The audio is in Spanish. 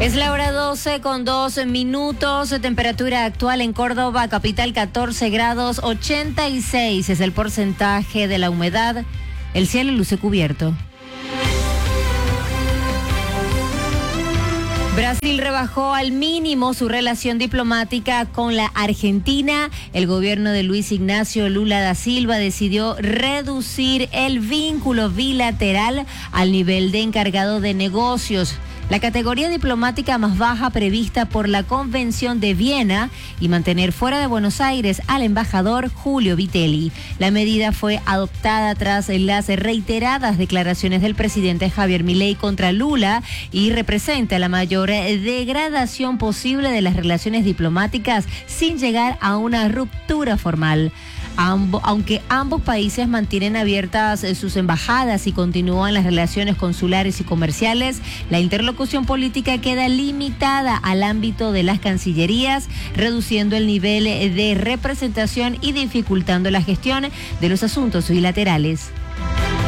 Es la hora 12:02, temperatura actual en Córdoba, capital 14 grados, 86 es el porcentaje de la humedad, el cielo luce cubierto. Brasil rebajó al mínimo su relación diplomática con la Argentina. El gobierno de Luis Ignacio Lula da Silva decidió reducir el vínculo bilateral al nivel de encargado de negocios, la categoría diplomática más baja prevista por la Convención de Viena, y mantener fuera de Buenos Aires al embajador Julio Vitelli. La medida fue adoptada tras las reiteradas declaraciones del presidente Javier Milei contra Lula y representa la mayor degradación posible de las relaciones diplomáticas sin llegar a una ruptura formal. Aunque ambos países mantienen abiertas sus embajadas y continúan las relaciones consulares y comerciales, la interlocución política queda limitada al ámbito de las cancillerías, reduciendo el nivel de representación y dificultando la gestión de los asuntos bilaterales.